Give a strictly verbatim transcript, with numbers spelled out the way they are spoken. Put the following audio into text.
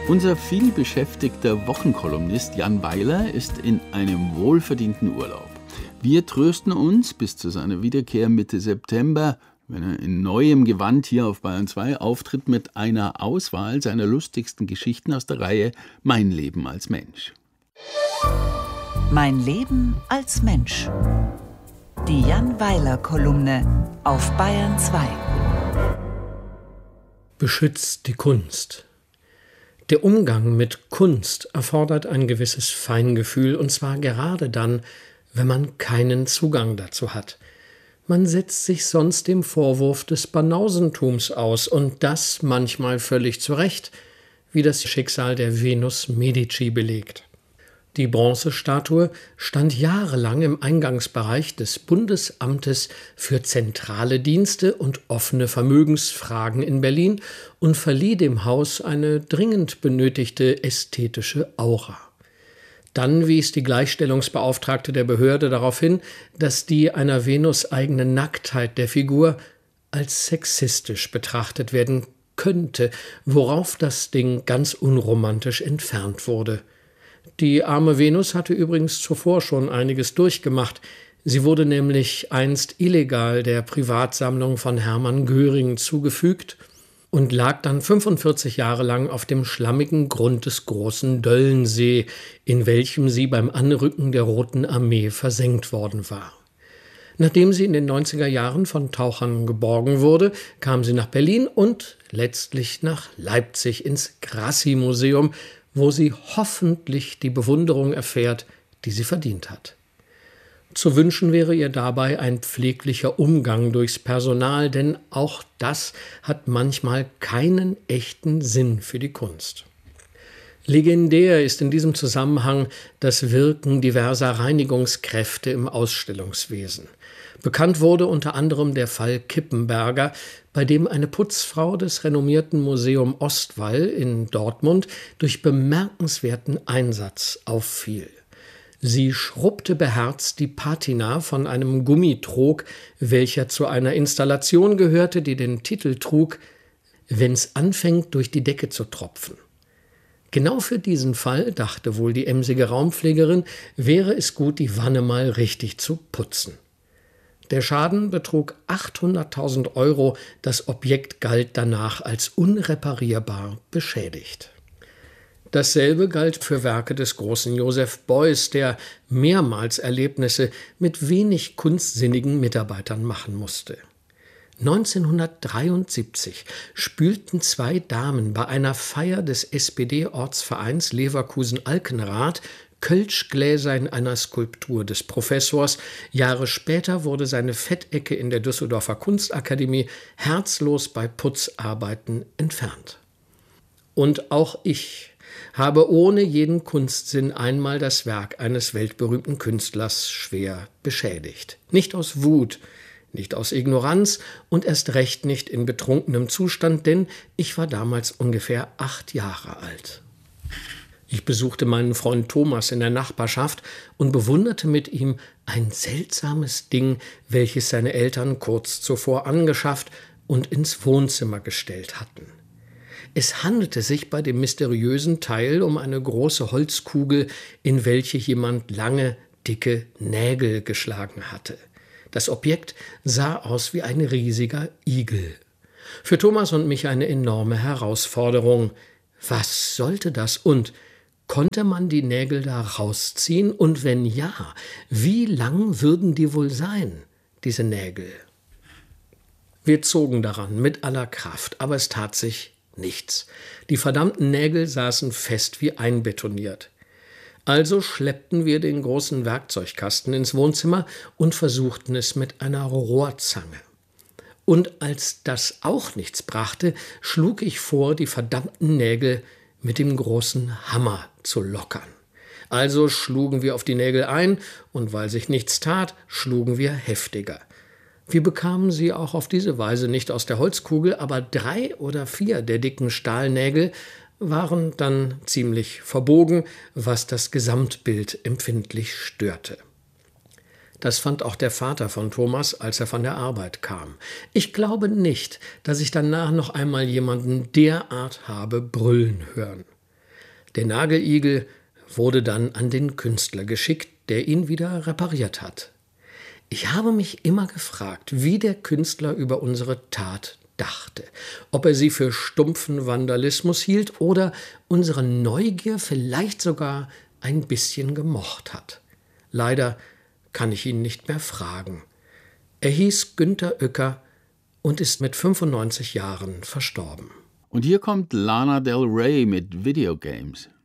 Unser vielbeschäftigter Wochenkolumnist Jan Weiler ist in einem wohlverdienten Urlaub. Wir trösten uns bis zu seiner Wiederkehr Mitte September, wenn er in neuem Gewand hier auf Bayern zwei auftritt, mit einer Auswahl seiner lustigsten Geschichten aus der Reihe Mein Leben als Mensch. Mein Leben als Mensch. Die Jan Weiler Kolumne auf Bayern zwei. Beschützt die Kunst. Der Umgang mit Kunst erfordert ein gewisses Feingefühl, und zwar gerade dann, wenn man keinen Zugang dazu hat. Man setzt sich sonst dem Vorwurf des Banausentums aus, und das manchmal völlig zu Recht, wie das Schicksal der Venus Medici belegt. Die Bronzestatue stand jahrelang im Eingangsbereich des Bundesamtes für zentrale Dienste und offene Vermögensfragen in Berlin und verlieh dem Haus eine dringend benötigte ästhetische Aura. Dann wies die Gleichstellungsbeauftragte der Behörde darauf hin, dass die einer Venus eigene Nacktheit der Figur als sexistisch betrachtet werden könnte, worauf das Ding ganz unromantisch entfernt wurde. Die arme Venus hatte übrigens zuvor schon einiges durchgemacht. Sie wurde nämlich einst illegal der Privatsammlung von Hermann Göring zugefügt und lag dann fünfundvierzig Jahre lang auf dem schlammigen Grund des großen Döllensee, in welchem sie beim Anrücken der Roten Armee versenkt worden war. Nachdem sie in den neunziger Jahren von Tauchern geborgen wurde, kam sie nach Berlin und letztlich nach Leipzig ins Grassi-Museum, wo sie hoffentlich die Bewunderung erfährt, die sie verdient hat. Zu wünschen wäre ihr dabei ein pfleglicher Umgang durchs Personal, denn auch das hat manchmal keinen echten Sinn für die Kunst. Legendär ist in diesem Zusammenhang das Wirken diverser Reinigungskräfte im Ausstellungswesen. Bekannt wurde unter anderem der Fall Kippenberger, bei dem eine Putzfrau des renommierten Museum Ostwall in Dortmund durch bemerkenswerten Einsatz auffiel. Sie schrubbte beherzt die Patina von einem Gummitrog, welcher zu einer Installation gehörte, die den Titel trug: »Wenn's anfängt, durch die Decke zu tropfen.« Genau für diesen Fall, dachte wohl die emsige Raumpflegerin, wäre es gut, die Wanne mal richtig zu putzen. Der Schaden betrug achthunderttausend Euro, das Objekt galt danach als unreparierbar beschädigt. Dasselbe galt für Werke des großen Joseph Beuys, der mehrmals Erlebnisse mit wenig kunstsinnigen Mitarbeitern machen musste. neunzehnhundertdreiundsiebzig spülten zwei Damen bei einer Feier des S P D-Ortsvereins Leverkusen-Alkenrath Kölschgläser in einer Skulptur des Professors. Jahre später wurde seine Fettecke in der Düsseldorfer Kunstakademie herzlos bei Putzarbeiten entfernt. Und auch ich habe ohne jeden Kunstsinn einmal das Werk eines weltberühmten Künstlers schwer beschädigt. Nicht aus Wut, nicht aus Ignoranz und erst recht nicht in betrunkenem Zustand, denn ich war damals ungefähr acht Jahre alt. Ich besuchte meinen Freund Thomas in der Nachbarschaft und bewunderte mit ihm ein seltsames Ding, welches seine Eltern kurz zuvor angeschafft und ins Wohnzimmer gestellt hatten. Es handelte sich bei dem mysteriösen Teil um eine große Holzkugel, in welche jemand lange, dicke Nägel geschlagen hatte. Das Objekt sah aus wie ein riesiger Igel. Für Thomas und mich eine enorme Herausforderung. Was sollte das und konnte man die Nägel da rausziehen? Und wenn ja, wie lang würden die wohl sein, diese Nägel? Wir zogen daran mit aller Kraft, aber es tat sich nichts. Die verdammten Nägel saßen fest wie einbetoniert. Also schleppten wir den großen Werkzeugkasten ins Wohnzimmer und versuchten es mit einer Rohrzange. Und als das auch nichts brachte, schlug ich vor, die verdammten Nägel mit dem großen Hammer zu lockern. Also schlugen wir auf die Nägel ein, und weil sich nichts tat, schlugen wir heftiger. Wir bekamen sie auch auf diese Weise nicht aus der Holzkugel, aber drei oder vier der dicken Stahlnägel waren dann ziemlich verbogen, was das Gesamtbild empfindlich störte. Das fand auch der Vater von Thomas, als er von der Arbeit kam. Ich glaube nicht, dass ich danach noch einmal jemanden derart habe brüllen hören. Der Nageligel wurde dann an den Künstler geschickt, der ihn wieder repariert hat. Ich habe mich immer gefragt, wie der Künstler über unsere Tat dachte, ob er sie für stumpfen Vandalismus hielt oder unsere Neugier vielleicht sogar ein bisschen gemocht hat. Leider kann ich ihn nicht mehr fragen. Er hieß Günter Uecker und ist mit fünfundneunzig Jahren verstorben. Und hier kommt Lana Del Rey mit Video Games.